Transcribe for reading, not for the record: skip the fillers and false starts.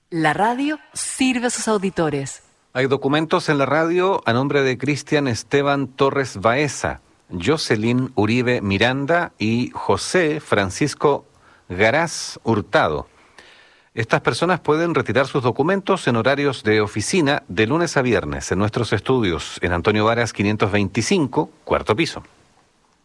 La radio sirve a sus auditores. Hay documentos en la radio a nombre de Cristian Esteban Torres Baeza, Jocelyn Uribe Miranda y José Francisco Garaz Hurtado. Estas personas pueden retirar sus documentos en horarios de oficina de lunes a viernes en nuestros estudios en Antonio Varas 525, cuarto piso.